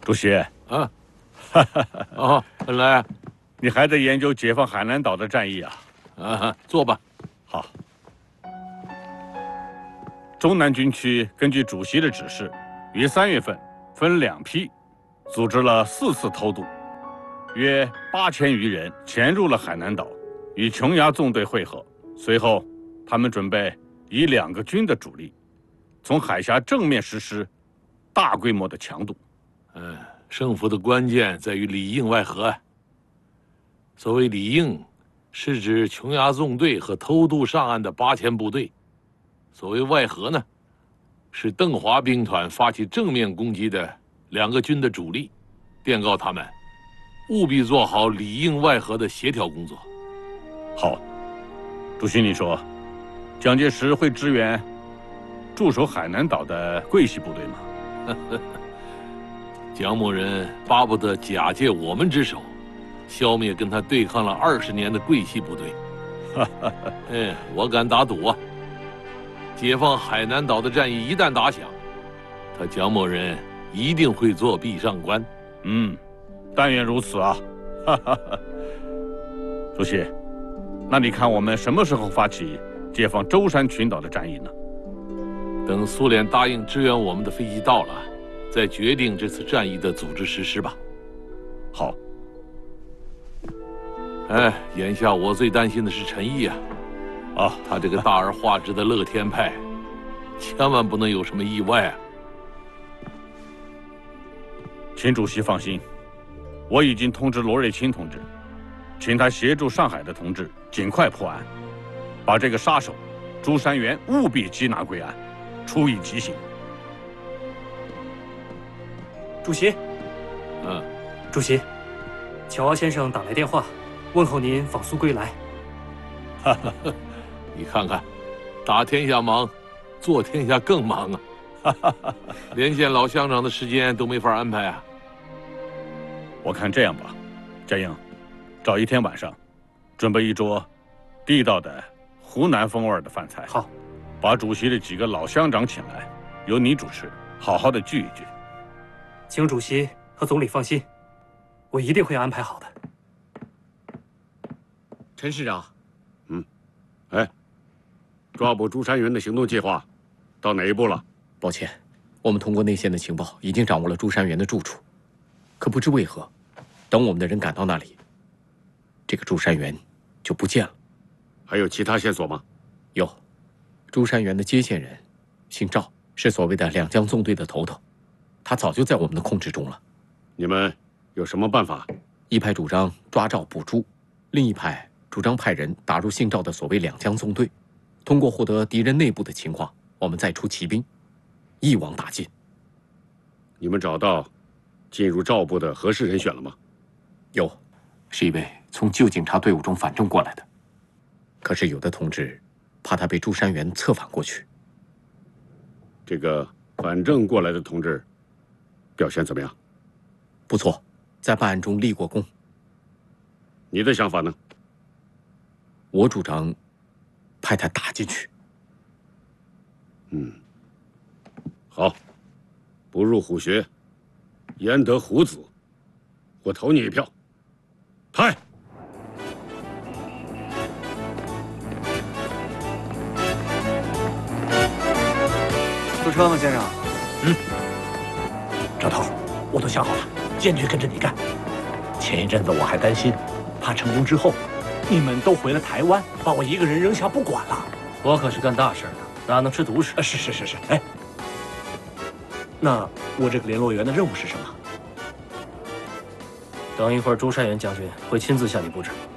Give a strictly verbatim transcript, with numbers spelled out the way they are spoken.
主席， 啊，哦，本来， 你还在研究解放海南岛的战役啊？ 啊，坐吧。 好。中南军区根据主席的指示，于三月份分两批，组织了四次偷渡，约八千余人潜入了海南岛，与琼崖纵队会合。随后，他们准备以两个军的主力，从海峡正面实施大规模的强渡。 嗯，胜负的关键在于里应外合。所谓里应，是指琼崖纵队和偷渡上岸的八千部队；所谓外合呢，是邓华兵团发起正面攻击的两个军的主力，电告他们务必做好里应外合的协调工作。 好，主席，你说，蒋介石会支援驻守海南岛的桂系部队吗？ 蒋某人巴不得假借我们之手，消灭跟他对抗了二十年的桂系部队。哎，我敢打赌啊，解放海南岛的战役一旦打响，他蒋某人一定会做壁上观。 嗯，但愿如此啊！主席，那你看我们什么时候发起解放舟山群岛的战役呢？ 等苏联答应支援我们的飞机到了，再决定这次战役的组织实施吧。 好。 哎，眼下我最担心的是陈毅啊， 啊， 他这个大而化之的乐天派，千万不能有什么意外啊！ 请主席放心，我已经通知罗瑞卿同志，请他协助上海的同志尽快破案，把这个杀手朱山元务必缉拿归案，处以极刑。 主席， 嗯， 主席，乔先生打来电话，问候您访苏归来。 哈哈，你看看，打天下忙，做天下更忙啊！哈哈哈，连见老乡长的时间都没法安排啊。 我看这样吧，嘉英，找一天晚上，准备一桌地道的湖南风味的饭菜。 好， 把主席的几个老乡长请来，由你主持，好好的聚一聚。 请主席和总理放心，我一定会安排好的。 陈市长， 嗯，哎，抓捕朱山元的行动计划到哪一步了？ 抱歉，我们通过内线的情报已经掌握了朱山元的住处，可不知为何，等我们的人赶到那里，这个朱山元就不见了。 还有其他线索吗？ 有，朱山元的接线人姓赵，是所谓的两江纵队的头头，他早就在我们的控制中了。 你们有什么办法？ 一派主张抓赵捕朱，另一派主张派人打入姓赵的所谓两江纵队，通过获得敌人内部的情况，我们再出骑兵，一网打尽。 你们找到进入赵部的合适人选了吗？ 有，是一位从旧警察队伍中反正过来的。可是有的同志怕他被朱山元策反过去。 这个反正过来的同志表现怎么样？ 不错，在办案中立过功。 你的想法呢？ 我主张派他打进去。 嗯，好，不入虎穴，焉得虎子？我投你一票。派。 坐车吗，先生？ 嗯。赵头，我都想好了，坚决跟着你干。前一阵子我还担心，怕成功之后，你们都回了台湾，把我一个人扔下不管了。 我可是干大事的，哪能吃独食？ 啊，是是是是。哎，那我这个联络员的任务是什么？ 等一会儿，朱山元将军会亲自向你布置。